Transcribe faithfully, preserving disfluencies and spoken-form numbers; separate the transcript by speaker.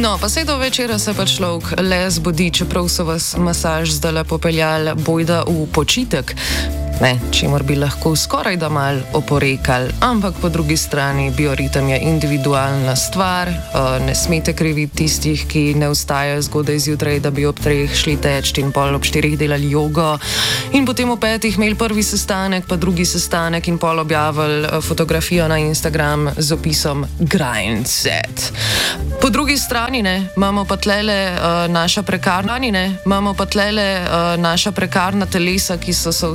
Speaker 1: No, pa sedaj do večera se pa človek le zbudi, čeprav so vas masaž zdaj popeljali bojda v počitek. Ne, čemur bi lahko skoraj da mal oporekali, ampak po drugi strani bioritem je individualna stvar, ne smete kriviti tistih, ki ne vstajajo zgodaj zjutraj, da bi ob treh šli teč in pol ob štirih delali jogo in potem ob petih imeli prvi sestanek, pa drugi sestanek in pol objavili fotografijo na Instagram z opisom grind set. Po drugi strani ne, imamo pa tlele uh, naša prekarna, ne, imamo pa tlele uh, naša prekarna telesa, ki so se